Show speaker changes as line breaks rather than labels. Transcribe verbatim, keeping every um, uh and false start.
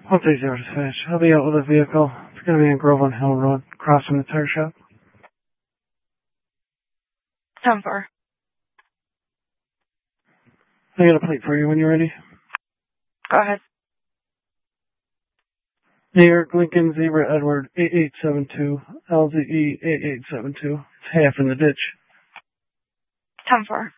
one three zero dispatch. I'll be out with a vehicle. It's going to be on Groveland Hill Road, across from the tire shop.
ten four.
I got a plate for you when you're ready.
Go ahead.
New York, Lincoln, Zebra, Edward, eight eight seven two, L Z E eight eight seven two. It's half in the ditch.
ten four.